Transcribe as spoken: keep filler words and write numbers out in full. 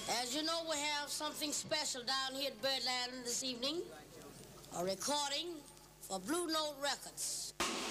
As you know, we have something special down here at Birdland this evening, a recording for Blue Note Records.